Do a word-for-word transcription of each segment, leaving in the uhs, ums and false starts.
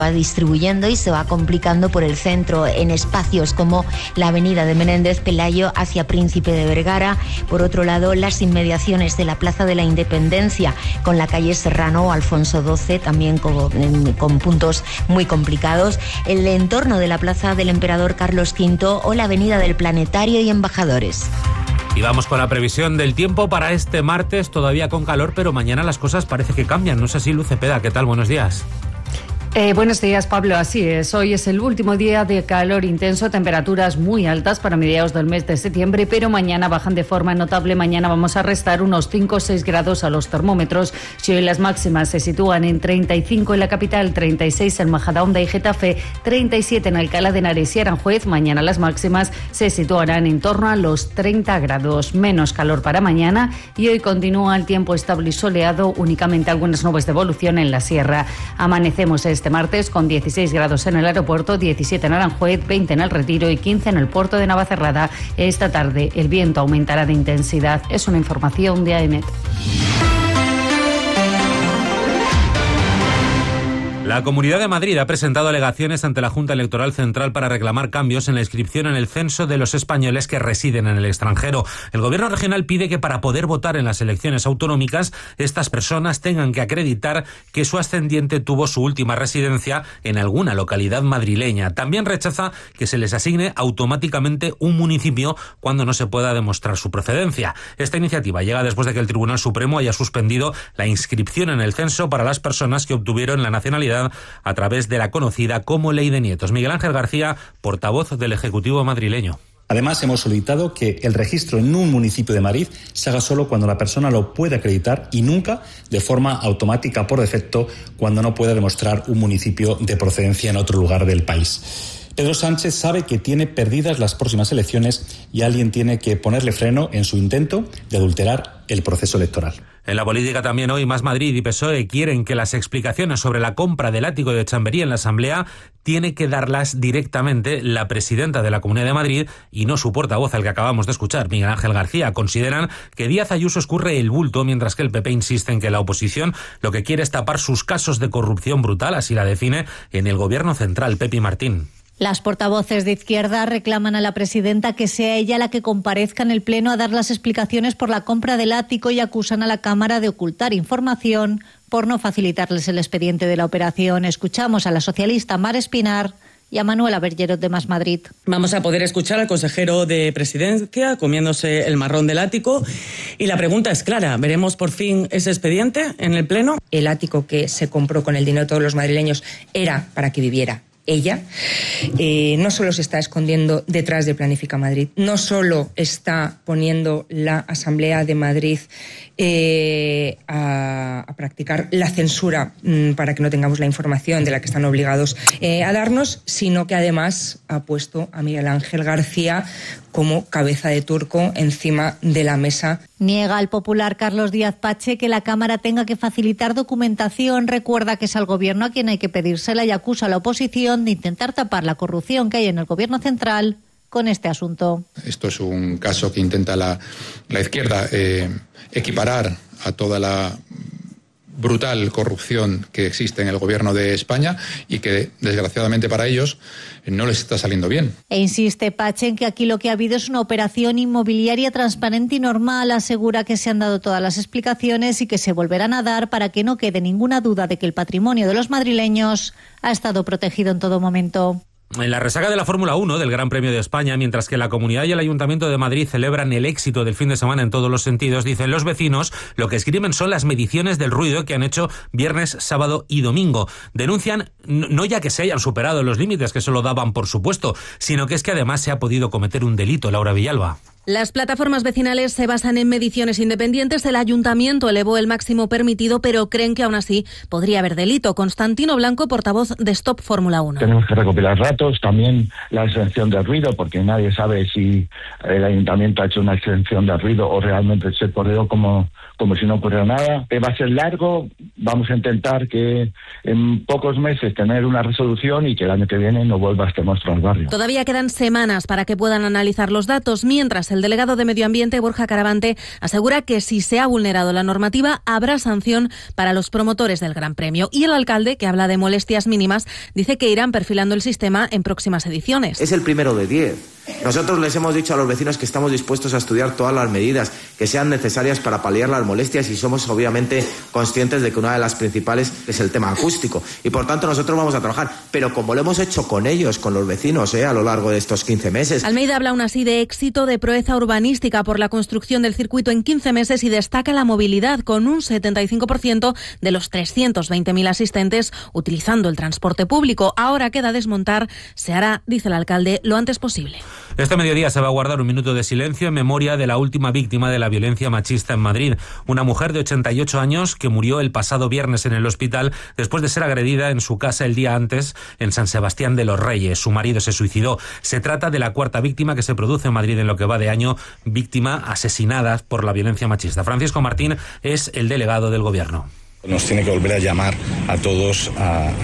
va distribuyendo y se va complicando por el centro en espacios como la avenida de Menéndez Pelayo hacia Príncipe de Vergara. Por otro lado, las inmediaciones de la Plaza de la Independencia con la calle Serrano o Alfonso doce, también con, con puntos muy complicados. El entorno de la Plaza del Emperador Carlos quinto o la avenida del Planetario y Embajadores. Y vamos con la previsión del tiempo para este martes, todavía con calor, pero mañana las cosas parece que cambian. ¿No es así, Luz Cepeda? ¿Qué tal? Buenos días. Eh, buenos días, Pablo. Así es. Hoy es el último día de calor intenso, temperaturas muy altas para mediados del mes de septiembre, pero mañana bajan de forma notable. Mañana vamos a restar unos cinco o seis grados a los termómetros. Si hoy las máximas se sitúan en treinta y cinco en la capital, treinta y seis en Majadahonda y Getafe, treinta y siete en Alcalá de Henares y Aranjuez, mañana las máximas se situarán en torno a los treinta grados. Menos calor para mañana y hoy continúa el tiempo estable y soleado, únicamente algunas nubes de evolución en la sierra. Amanecemos este martes con dieciséis grados en el aeropuerto, diecisiete en Aranjuez, veinte en El Retiro y quince en el puerto de Navacerrada. Esta tarde el viento aumentará de intensidad. Es una información de A E M E T. La Comunidad de Madrid ha presentado alegaciones ante la Junta Electoral Central para reclamar cambios en la inscripción en el censo de los españoles que residen en el extranjero. El Gobierno regional pide que para poder votar en las elecciones autonómicas, estas personas tengan que acreditar que su ascendiente tuvo su última residencia en alguna localidad madrileña. También rechaza que se les asigne automáticamente un municipio cuando no se pueda demostrar su procedencia. Esta iniciativa llega después de que el Tribunal Supremo haya suspendido la inscripción en el censo para las personas que obtuvieron la nacionalidad a través de la conocida como Ley de Nietos. Miguel Ángel García, portavoz del Ejecutivo madrileño. Además, hemos solicitado que el registro en un municipio de Madrid se haga solo cuando la persona lo puede acreditar y nunca de forma automática por defecto cuando no pueda demostrar un municipio de procedencia en otro lugar del país. Pedro Sánchez sabe que tiene perdidas las próximas elecciones y alguien tiene que ponerle freno en su intento de adulterar el proceso electoral. En la política también hoy Más Madrid y P S O E quieren que las explicaciones sobre la compra del ático de Chamberí en la Asamblea tiene que darlas directamente la presidenta de la Comunidad de Madrid y no su portavoz, al que acabamos de escuchar, Miguel Ángel García. Consideran que Díaz Ayuso escurre el bulto, mientras que el P P insiste en que la oposición lo que quiere es tapar sus casos de corrupción brutal, así la define en el Gobierno central. Pepi Martín. Las portavoces de Izquierda reclaman a la presidenta que sea ella la que comparezca en el Pleno a dar las explicaciones por la compra del ático y acusan a la Cámara de ocultar información por no facilitarles el expediente de la operación. Escuchamos a la socialista Mar Espinar y a Manuela Bergerot de Más Madrid. Vamos a poder escuchar al consejero de Presidencia comiéndose el marrón del ático y la pregunta es clara, ¿veremos por fin ese expediente en el Pleno? El ático que se compró con el dinero de todos los madrileños era para que viviera ella. Eh, no solo se está escondiendo detrás de Planifica Madrid, no solo está poniendo la Asamblea de Madrid eh, a, a practicar la censura mmm, para que no tengamos la información de la que están obligados eh, a darnos, sino que además ha puesto a Miguel Ángel García como cabeza de turco encima de la mesa. Niega al popular Carlos Díaz Pache que la Cámara tenga que facilitar documentación. Recuerda que es al Gobierno a quien hay que pedírsela y acusa a la oposición de intentar tapar la corrupción que hay en el Gobierno central con este asunto. Esto es un caso que intenta la, la izquierda eh, equiparar a toda la brutal corrupción que existe en el Gobierno de España y que, desgraciadamente para ellos, no les está saliendo bien. E insiste Pache en que aquí lo que ha habido es una operación inmobiliaria transparente y normal. Asegura que se han dado todas las explicaciones y que se volverán a dar para que no quede ninguna duda de que el patrimonio de los madrileños ha estado protegido en todo momento. En la resaca de la Fórmula uno del Gran Premio de España, mientras que la Comunidad y el Ayuntamiento de Madrid celebran el éxito del fin de semana en todos los sentidos, dicen los vecinos, lo que escriben son las mediciones del ruido que han hecho viernes, sábado y domingo. Denuncian no ya que se hayan superado los límites, que eso lo daban por supuesto, sino que es que además se ha podido cometer un delito. Laura Villalba. Las plataformas vecinales se basan en mediciones independientes. El ayuntamiento elevó el máximo permitido, pero creen que aún así podría haber delito. Constantino Blanco, portavoz de Stop Fórmula uno. Tenemos que recopilar datos, también la exención de ruido, porque nadie sabe si el ayuntamiento ha hecho una exención de ruido o realmente se corrió como, como si no ocurriera nada. Va a ser largo, vamos a intentar que en pocos meses tener una resolución y que el año que viene no vuelva este monstruo al barrio. Todavía quedan semanas para que puedan analizar los datos, mientras Baleares. El delegado de Medio Ambiente, Borja Caravante, asegura que si se ha vulnerado la normativa habrá sanción para los promotores del Gran Premio. Y el alcalde, que habla de molestias mínimas, dice que irán perfilando el sistema en próximas ediciones. Es el primero de diez. Nosotros les hemos dicho a los vecinos que estamos dispuestos a estudiar todas las medidas que sean necesarias para paliar las molestias y somos obviamente conscientes de que una de las principales es el tema acústico y por tanto nosotros vamos a trabajar, pero como lo hemos hecho con ellos, con los vecinos eh, a lo largo de estos quince meses. Almeida habla aún así de éxito de proeza urbanística por la construcción del circuito en quince meses y destaca la movilidad con un setenta y cinco por ciento de los trescientos veinte mil asistentes utilizando el transporte público. Ahora queda desmontar, se hará, dice el alcalde, lo antes posible. Este mediodía se va a guardar un minuto de silencio en memoria de la última víctima de la violencia machista en Madrid, una mujer de ochenta y ocho años que murió el pasado viernes en el hospital después de ser agredida en su casa el día antes en San Sebastián de los Reyes. Su marido se suicidó. Se trata de la cuarta víctima que se produce en Madrid en lo que va de año, víctima asesinada por la violencia machista. Francisco Martín es el delegado del Gobierno. Nos tiene que volver a llamar a todos a... a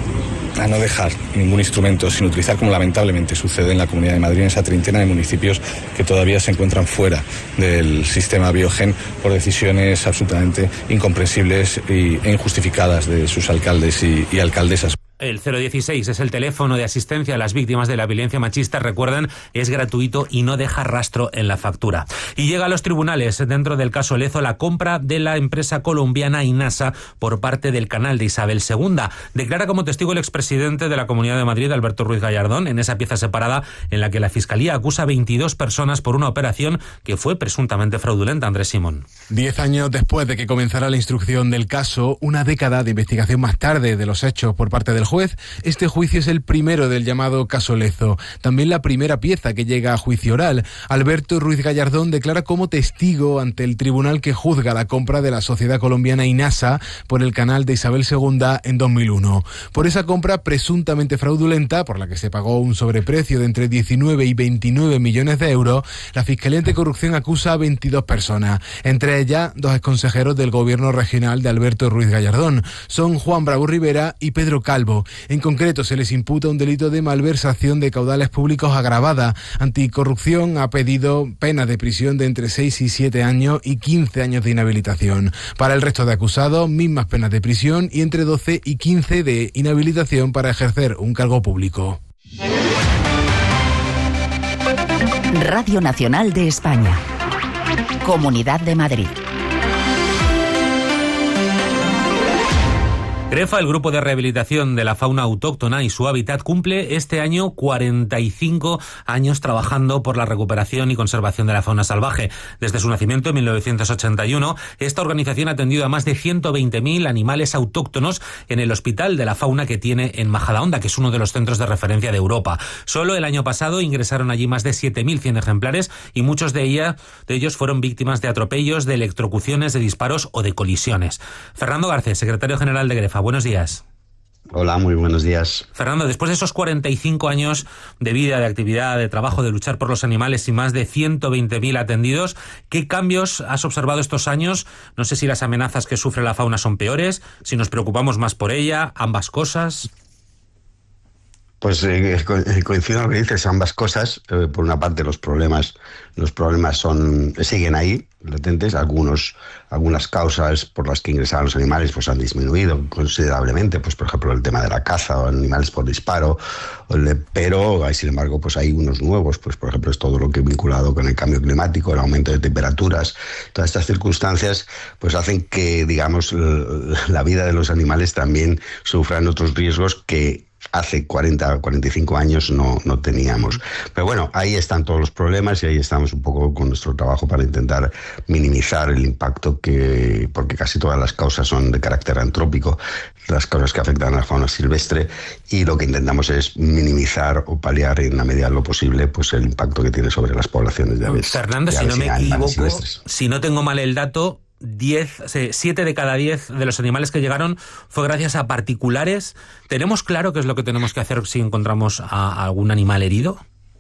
a no dejar ningún instrumento sin utilizar, como lamentablemente sucede en la Comunidad de Madrid, en esa treintena de municipios que todavía se encuentran fuera del sistema Biogen por decisiones absolutamente incomprensibles e injustificadas de sus alcaldes y, y alcaldesas. El cero dieciséis es el teléfono de asistencia a las víctimas de la violencia machista. Recuerden, es gratuito y no deja rastro en la factura. Y llega a los tribunales, dentro del caso Lezo, la compra de la empresa colombiana Inasa por parte del canal de Isabel segunda. Declara como testigo el expresidente de la Comunidad de Madrid, Alberto Ruiz Gallardón, en esa pieza separada en la que la Fiscalía acusa a veintidós personas por una operación que fue presuntamente fraudulenta. Andrés Simón. Diez años después de que comenzara la instrucción del caso, una década de investigación más tarde de los hechos por parte del juez, este juicio es el primero del llamado caso Lezo. También la primera pieza que llega a juicio oral. Alberto Ruiz Gallardón declara como testigo ante el tribunal que juzga la compra de la sociedad colombiana Inasa por el canal de Isabel segunda en dos mil uno. Por esa compra presuntamente fraudulenta, por la que se pagó un sobreprecio de entre diecinueve y veintinueve millones de euros, la Fiscalía Anticorrupción acusa a veintidós personas, entre ellas dos exconsejeros del gobierno regional de Alberto Ruiz Gallardón. Son Juan Bravo Rivera y Pedro Calvo. En concreto, se les imputa un delito de malversación de caudales públicos agravada. Anticorrupción ha pedido pena de prisión de entre seis y siete años y quince años de inhabilitación. Para el resto de acusados, mismas penas de prisión y entre doce y quince de inhabilitación para ejercer un cargo público. Radio Nacional de España. Comunidad de Madrid. GREFA, el Grupo de Rehabilitación de la Fauna Autóctona y su Hábitat, cumple este año cuarenta y cinco años trabajando por la recuperación y conservación de la fauna salvaje. Desde su nacimiento en mil novecientos ochenta y uno, esta organización ha atendido a más de ciento veinte mil animales autóctonos en el Hospital de la Fauna que tiene en Majadahonda, que es uno de los centros de referencia de Europa. Solo el año pasado ingresaron allí más de siete mil cien ejemplares y muchos de, ella, de ellos fueron víctimas de atropellos, de electrocuciones, de disparos o de colisiones. Fernando Garcés, secretario general de GREFA. Buenos días. Hola, muy buenos días. Fernando, después de esos cuarenta y cinco años de vida, de actividad, de trabajo, de luchar por los animales y más de ciento veinte mil atendidos, ¿qué cambios has observado estos años? No sé si las amenazas que sufre la fauna son peores, si nos preocupamos más por ella, ambas cosas. Pues eh, coincido en lo que dices, ambas cosas. Eh, por una parte, los problemas, los problemas son siguen ahí, latentes. Algunos, algunas causas por las que ingresaban los animales pues han disminuido considerablemente. Pues por ejemplo el tema de la caza o animales por disparo. Pero hay, sin embargo, pues hay unos nuevos. Pues por ejemplo es todo lo que es vinculado con el cambio climático, el aumento de temperaturas. Todas estas circunstancias pues hacen que, digamos, la vida de los animales también sufran otros riesgos que hace cuarenta, cuarenta y cinco años no, no teníamos. Pero bueno, ahí están todos los problemas y ahí estamos un poco con nuestro trabajo para intentar minimizar el impacto que, porque casi todas las causas son de carácter antrópico, las causas que afectan a la fauna silvestre, y lo que intentamos es minimizar o paliar en la medida de lo posible pues el impacto que tiene sobre las poblaciones de aves. Fernando, de si aves no me equivoco, silvestres. si no tengo mal el dato, diez, siete de cada diez de los animales que llegaron fue gracias a particulares. ¿Tenemos claro qué es lo que tenemos que hacer si encontramos a algún animal herido?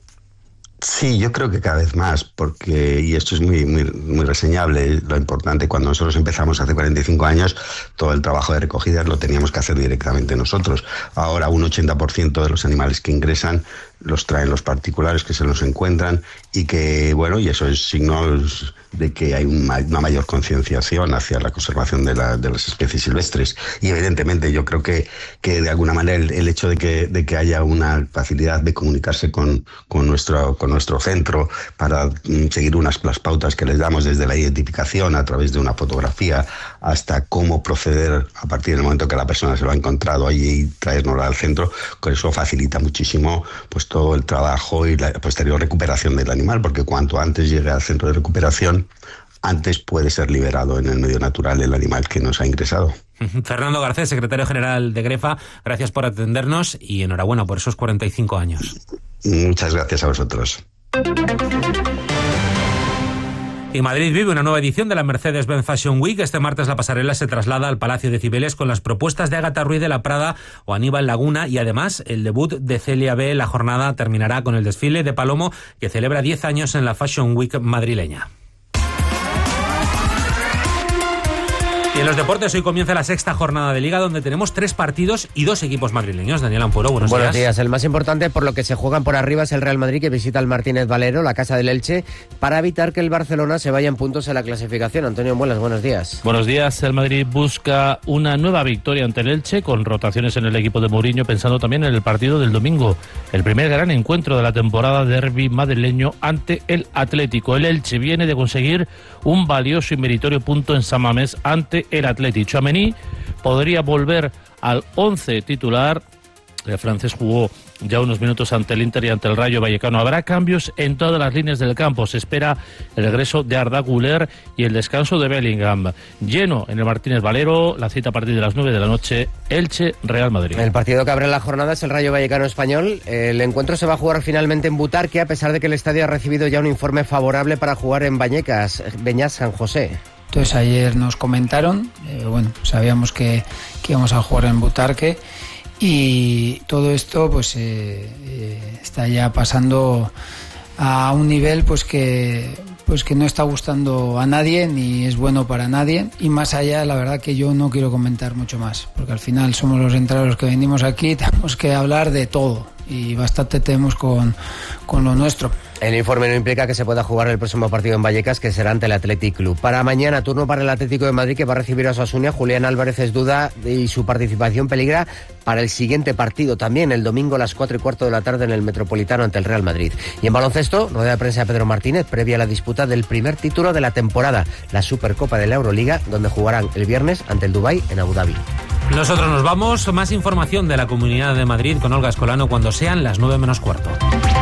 Sí, yo creo que cada vez más, porque, y esto es muy, muy, muy reseñable, lo importante, cuando nosotros empezamos hace cuarenta y cinco años, todo el trabajo de recogida lo teníamos que hacer directamente nosotros. Ahora un ochenta por ciento de los animales que ingresan los traen los particulares que se los encuentran y que, bueno, y eso es signo de que hay una mayor concienciación hacia la conservación de, la, de las especies silvestres. Y evidentemente yo creo que, que de alguna manera el, el hecho de que, de que haya una facilidad de comunicarse con, con, nuestro, con nuestro centro para mm, seguir unas las pautas que les damos desde la identificación a través de una fotografía hasta cómo proceder a partir del momento que la persona se lo ha encontrado allí y traérnosla al centro, con eso facilita muchísimo pues todo el trabajo y la posterior recuperación del animal, porque cuanto antes llegue al centro de recuperación, antes puede ser liberado en el medio natural el animal que nos ha ingresado. Fernando Garcés, secretario general de Grefa, gracias por atendernos y enhorabuena por esos cuarenta y cinco años. Muchas gracias a vosotros. Y Madrid vive una nueva edición de la Mercedes-Benz Fashion Week. Este martes la pasarela se traslada al Palacio de Cibeles con las propuestas de Ágata Ruiz de la Prada o Aníbal Laguna y además el debut de Celia B. La jornada terminará con el desfile de Palomo, que celebra diez años en la Fashion Week madrileña. Y en los deportes hoy comienza la sexta jornada de Liga, donde tenemos tres partidos y dos equipos madrileños. Daniel Ampuero, buenos, buenos días. días. El más importante por lo que se juegan por arriba es el Real Madrid, que visita al Martínez Valero, la casa del Elche, para evitar que el Barcelona se vaya en puntos en la clasificación. Antonio Muelas, buenos días. Buenos días. El Madrid busca una nueva victoria ante el Elche, con rotaciones en el equipo de Mourinho, pensando también en el partido del domingo. El primer gran encuentro de la temporada, derbi madrileño ante el Atlético. El Elche viene de conseguir un valioso y meritorio punto en San Mamés ante el Atlético. Tchouaméni podría volver al once titular. El francés jugó ya unos minutos ante el Inter y ante el Rayo Vallecano. Habrá cambios en todas las líneas del campo. Se espera el regreso de Arda Güler y el descanso de Bellingham. Lleno en el Martínez Valero, la cita a partir de las nueve de la noche, Elche-Real Madrid. El partido que abre la jornada es el Rayo Vallecano español. El encuentro se va a jugar finalmente en Butarque, a pesar de que el estadio ha recibido ya un informe favorable para jugar en Bañecas, Beñat San José. Entonces ayer nos comentaron, eh, bueno, sabíamos que, que íbamos a jugar en Butarque y todo esto pues eh, eh, está ya pasando a un nivel pues que pues que no está gustando a nadie ni es bueno para nadie, y más allá la verdad que yo no quiero comentar mucho más, porque al final somos los entrenadores los que venimos aquí, tenemos que hablar de todo y bastante tenemos con, con lo nuestro. El informe no implica que se pueda jugar el próximo partido en Vallecas, que será ante el Athletic Club. Para mañana, turno para el Atlético de Madrid, que va a recibir a Osasuna. Julián Álvarez es duda y su participación peligra para el siguiente partido, también el domingo a las cuatro y cuarto de la tarde en el Metropolitano ante el Real Madrid. Y en baloncesto, rueda de prensa de Pedro Martínez, previa a la disputa del primer título de la temporada, la Supercopa de la Euroliga, donde jugarán el viernes ante el Dubái en Abu Dhabi. Nosotros nos vamos. Más información de la Comunidad de Madrid con Olga Escolano cuando sean las nueve menos cuarto.